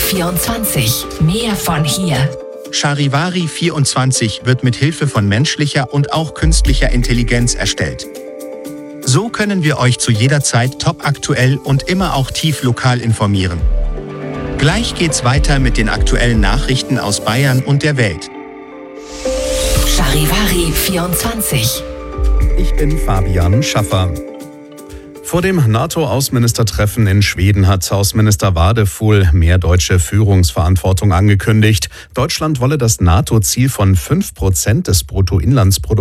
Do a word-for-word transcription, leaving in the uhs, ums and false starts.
vierundzwanzig. Mehr von hier. Charivari vierundzwanzig wird mit Hilfe von menschlicher und auch künstlicher Intelligenz erstellt. So können wir euch zu jeder Zeit topaktuell und immer auch tief lokal informieren. Gleich geht's weiter mit den aktuellen Nachrichten aus Bayern und der Welt. Charivari vierundzwanzig. Ich bin Fabian Schaffer. Vor dem NATO-Außenministertreffen in Schweden hat Außenminister Wadefuhl mehr deutsche Führungsverantwortung angekündigt. Deutschland wolle das NATO-Ziel von fünf Prozent des Bruttoinlandsprodukts